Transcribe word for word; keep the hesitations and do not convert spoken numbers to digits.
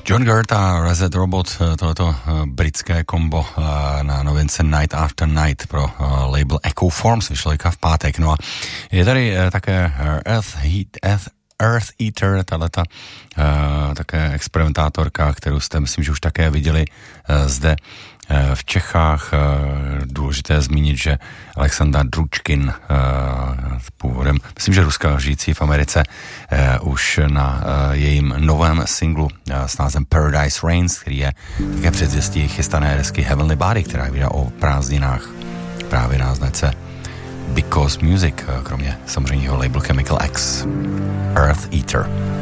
John Gert a Reset Robot, tohleto britské kombo na novince Night After Night pro label Echo Forms, vyšlo v pátek. No a je tady také Earth Heat, Earth, Earth Eater, tahleta také experimentátorka, kterou jste, myslím, že už také viděli zde v Čechách. Důležité zmínit, že Alexandra Dručkin původem, myslím, že Ruska, žijící v Americe, už na jejím novém singlu s názvem Paradise Reigns, který je také předzvěstí chystané desky Heavenly Body, která vydá o prázdninách právě na značce Because Music, kromě samozřejmě jeho label Chemical X. Earth Eater.